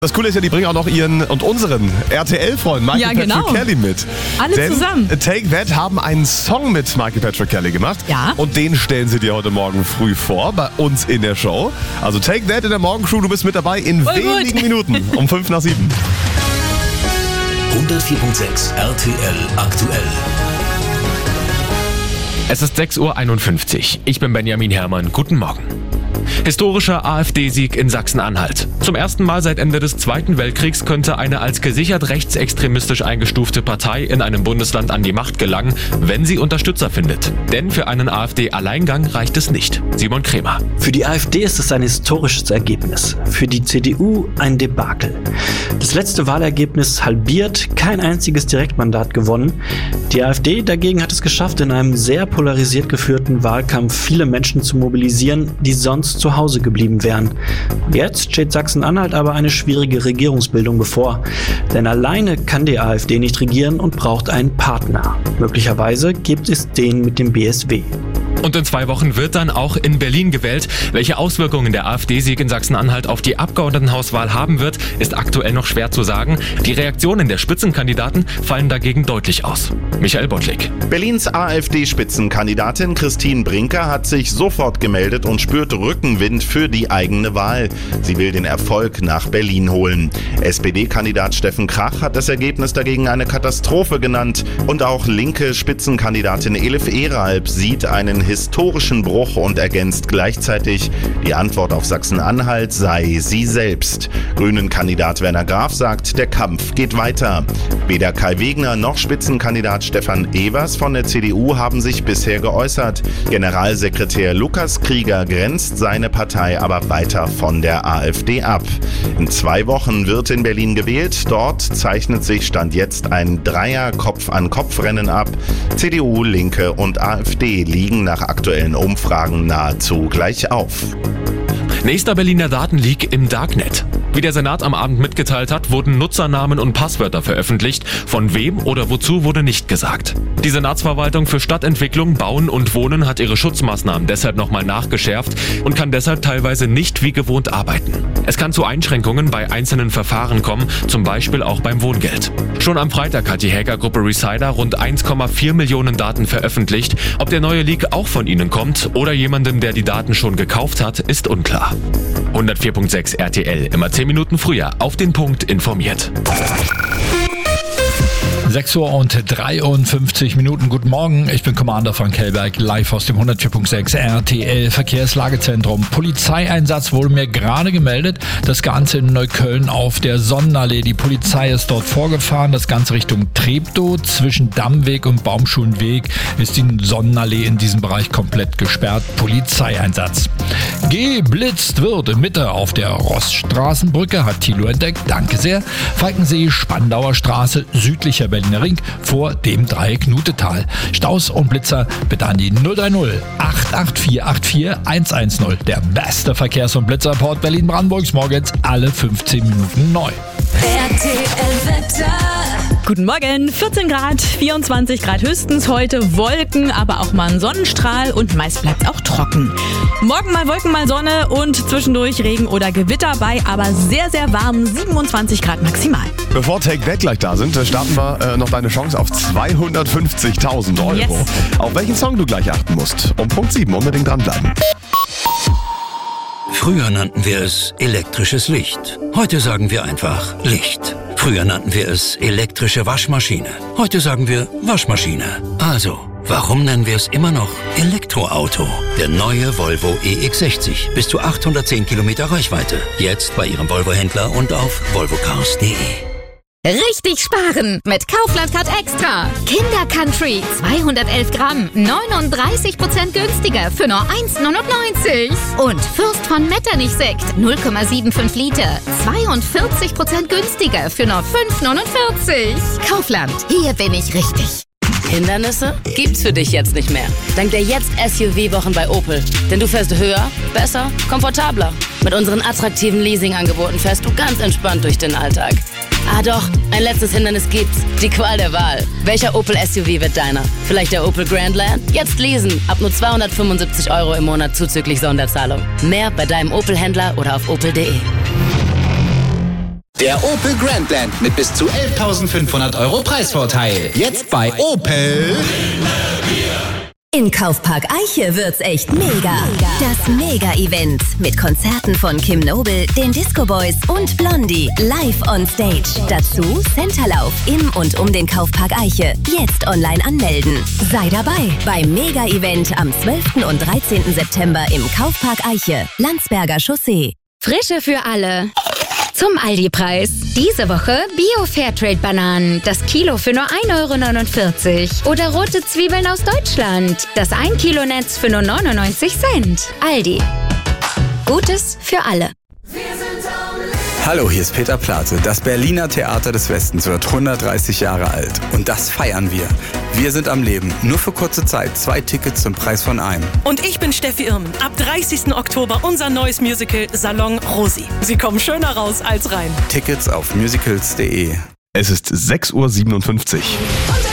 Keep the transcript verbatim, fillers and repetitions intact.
Das Coole ist ja, die bringen auch noch ihren und unseren R T L-Freund Michael Ja, genau. Patrick Kelly mit. Alle Denn zusammen. Take That haben einen Song mit Michael Patrick Kelly gemacht. Ja. Und den stellen sie dir heute Morgen früh vor, bei uns in der Show. Also Take That in der Morgenshow, du bist mit dabei in Voll wenigen gut. Minuten um fünf nach sieben. hundertvier Komma sechs R T L aktuell. Es ist sechs Uhr einundfünfzig. Ich bin Benjamin Herrmann. Guten Morgen. Historischer AfD-Sieg in Sachsen-Anhalt. Zum ersten Mal seit Ende des Zweiten Weltkriegs könnte eine als gesichert rechtsextremistisch eingestufte Partei in einem Bundesland an die Macht gelangen, wenn sie Unterstützer findet. Denn für einen AfD-Alleingang reicht es nicht. Simon Krämer. Für die AfD ist es ein historisches Ergebnis. Für die C D U ein Debakel. Das letzte Wahlergebnis halbiert, kein einziges Direktmandat gewonnen. Die AfD dagegen hat es geschafft, in einem sehr polarisiert geführten Wahlkampf viele Menschen zu mobilisieren, die sonst zu Hause geblieben wären. Jetzt steht Sachsen-Anhalt aber eine schwierige Regierungsbildung bevor. Denn alleine kann die AfD nicht regieren und braucht einen Partner. Möglicherweise gibt es den mit dem B S W. Und in zwei Wochen wird dann auch in Berlin gewählt. Welche Auswirkungen der AfD-Sieg in Sachsen-Anhalt auf die Abgeordnetenhauswahl haben wird, ist aktuell noch schwer zu sagen. Die Reaktionen der Spitzenkandidaten fallen dagegen deutlich aus. Michael Bottlik. Berlins AfD-Spitzenkandidatin Christine Brinker hat sich sofort gemeldet und spürt Rückenwind für die eigene Wahl. Sie will den Erfolg nach Berlin holen. S P D-Kandidat Steffen Krach hat das Ergebnis dagegen eine Katastrophe genannt. Und auch linke Spitzenkandidatin Elif Eralb sieht einen historischen Bruch und ergänzt gleichzeitig, die Antwort auf Sachsen-Anhalt sei sie selbst. Grünen-Kandidat Werner Graf sagt, der Kampf geht weiter. Weder Kai Wegner noch Spitzenkandidat Stefan Evers von der C D U haben sich bisher geäußert. Generalsekretär Lukas Krieger grenzt seine Partei aber weiter von der AfD ab. In zwei Wochen wird in Berlin gewählt. Dort zeichnet sich Stand jetzt ein Dreier-Kopf-an-Kopf-Rennen ab. C D U, Linke und AfD liegen nach aktuellen Umfragen nahezu gleich auf. Nächster Berliner Datenleak im Darknet. Wie der Senat am Abend mitgeteilt hat, wurden Nutzernamen und Passwörter veröffentlicht. Von wem oder wozu wurde nicht gesagt. Die Senatsverwaltung für Stadtentwicklung, Bauen und Wohnen hat ihre Schutzmaßnahmen deshalb nochmal nachgeschärft und kann deshalb teilweise nicht wie gewohnt arbeiten. Es kann zu Einschränkungen bei einzelnen Verfahren kommen, zum Beispiel auch beim Wohngeld. Schon am Freitag hat die Hackergruppe Resider rund eins Komma vier Millionen Daten veröffentlicht. Ob der neue Leak auch von ihnen kommt oder jemandem, der die Daten schon gekauft hat, ist unklar. hundertvier Komma sechs R T L, immer zehn Minuten früher, auf den Punkt informiert. sechs Uhr und dreiundfünfzig Minuten. Guten Morgen, ich bin Commander Frank Hellberg, live aus dem hundertvier Komma sechs R T L Verkehrslagezentrum. Polizeieinsatz wurde mir gerade gemeldet. Das Ganze in Neukölln auf der Sonnenallee. Die Polizei ist dort vorgefahren. Das Ganze Richtung Treptow. Zwischen Dammweg und Baumschulenweg ist die Sonnenallee in diesem Bereich komplett gesperrt. Polizeieinsatz. Geblitzt wird in Mitte auf der Rossstraßenbrücke, hat Thilo entdeckt. Danke sehr. Falkensee, Spandauer Straße, südlicher Berliner Ring vor dem Dreieck Nutetal. Staus und Blitzer bitte an die null drei null acht acht vier acht vier eins eins null. Der beste Verkehrs- und Blitzerport Berlin-Brandenburgs morgens alle fünfzehn Minuten neu. R T L-Wetter. Guten Morgen, vierzehn Grad, vierundzwanzig Grad höchstens heute, Wolken, aber auch mal ein Sonnenstrahl und meist bleibt auch trocken. Morgen mal Wolken, mal Sonne und zwischendurch Regen oder Gewitter bei, aber sehr, sehr warm, siebenundzwanzig Grad maximal. Bevor Take That gleich da sind, starten wir äh, noch deine Chance auf zweihundertfünfzigtausend Euro. Yes. Auf welchen Song du gleich achten musst. Um Punkt sieben unbedingt dranbleiben. Früher nannten wir es elektrisches Licht. Heute sagen wir einfach Licht. Früher nannten wir es elektrische Waschmaschine. Heute sagen wir Waschmaschine. Also, warum nennen wir es immer noch Elektroauto? Der neue Volvo E X sechzig. Bis zu achthundertzehn Kilometer Reichweite. Jetzt bei Ihrem Volvo-Händler und auf volvo cars punkt de. Richtig sparen mit Kaufland Card Extra. Kinder Country zweihundertelf Gramm, neununddreißig Prozent günstiger für nur eins neunundneunzig. Und Fürst von Metternich Sekt null Komma fünfundsiebzig Liter, zweiundvierzig Prozent günstiger für nur fünf neunundvierzig. Kaufland, hier bin ich richtig. Hindernisse gibt's für dich jetzt nicht mehr. Dank der Jetzt-S U V-Wochen bei Opel. Denn du fährst höher, besser, komfortabler. Mit unseren attraktiven Leasing-Angeboten fährst du ganz entspannt durch den Alltag. Ah doch, ein letztes Hindernis gibt's. Die Qual der Wahl. Welcher Opel S U V wird deiner? Vielleicht der Opel Grandland? Jetzt leasen. Ab nur zweihundertfünfundsiebzig Euro im Monat zuzüglich Sonderzahlung. Mehr bei deinem Opel-Händler oder auf opel punkt de. Der Opel Grandland mit bis zu elftausendfünfhundert Euro Preisvorteil. Jetzt bei Opel. In Kaufpark Eiche wird's echt mega. Das Mega-Event mit Konzerten von Kim Noble, den Disco Boys und Blondie live on stage. Dazu Centerlauf im und um den Kaufpark Eiche. Jetzt online anmelden. Sei dabei beim Mega-Event am zwölften und dreizehnten September im Kaufpark Eiche, Landsberger Chaussee. Frische für alle. Zum Aldi-Preis. Diese Woche Bio-Fairtrade-Bananen. Das Kilo für nur ein Euro neunundvierzig. Oder rote Zwiebeln aus Deutschland. Das ein Kilo Netz für nur neunundneunzig Cent. Aldi. Gutes für alle. Hallo, hier ist Peter Plate. Das Berliner Theater des Westens wird hundertdreißig Jahre alt. Und das feiern wir. Wir sind am Leben. Nur für kurze Zeit. Zwei Tickets zum Preis von einem. Und ich bin Steffi Irmen. Ab dreißigsten Oktober unser neues Musical Salon Rosi. Sie kommen schöner raus als rein. Tickets auf musicals punkt de. Es ist sechs Uhr siebenundfünfzig.